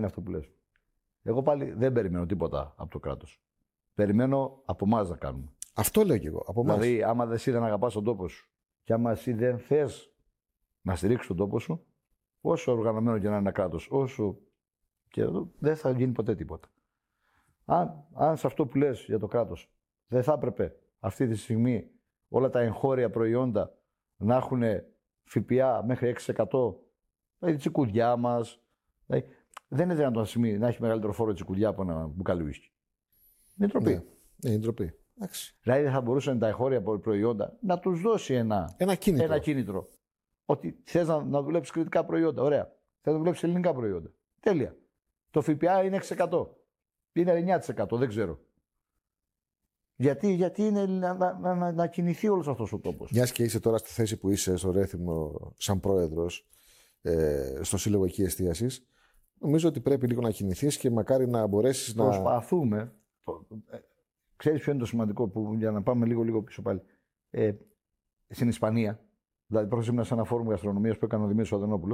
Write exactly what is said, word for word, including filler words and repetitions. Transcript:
είναι αυτό που λες. Εγώ πάλι δεν περιμένω τίποτα από το κράτος. Περιμένω από εμάς να κάνουμε. Αυτό λέω και εγώ. Από εμάς. Δηλαδή, άμα δεν εσύ δεν αγαπάς τον τόπο σου και άμα εσύ δεν θες να στηρίξεις τον τόπο σου, όσο οργανωμένο και να είναι ένα κράτος, όσο και εδώ, δεν θα γίνει ποτέ τίποτα. Αν, αν σε αυτό που λες για το κράτος δεν θα έπρεπε αυτή τη στιγμή όλα τα εγχώρια προϊόντα να έχουν ΦΠΑ μέχρι έξι τοις εκατό, δηλαδή τσικουδιά μας. Δηλαδή, δεν είναι δυνατόν σημείο να έχει μεγαλύτερο φόρο τσικουδιά από ένα μπουκάλι ουίσκι. Είναι ντροπή. Ναι, ναι, είναι ντροπή. Δηλαδή δεν θα μπορούσαν τα εγχώρια προϊόντα να τους δώσει ένα, ένα, κίνητρο. ένα κίνητρο. Ότι θες να, να δουλέψεις κριτικά προϊόντα. Ωραία. Θες να δουλέψεις ελληνικά προϊόντα. Τέλεια. Το ΦΠΑ είναι έξι τοις εκατό. Είναι εννιά τοις εκατό. Δεν ξέρω. Γιατί, γιατί είναι να, να, να, να κινηθεί όλος αυτός ο τόπος. Μιας και είσαι τώρα στη θέση που είσαι στο Ρέθυμνο σαν πρόεδρος ε, στο Σύλλογο εκεί εστίασης, νομίζω ότι πρέπει λίγο να κινηθείς και μακάρι να μπορέσεις να. Προσπαθούμε. Ξέρεις ποιο είναι το σημαντικό που, για να πάμε λίγο, λίγο πίσω πάλι. Ε, στην Ισπανία, δηλαδή πρόσφατα ήμουν σε ένα φόρουμ γαστρονομίας που έκανε ο Δημήτρης Αδενόπουλος.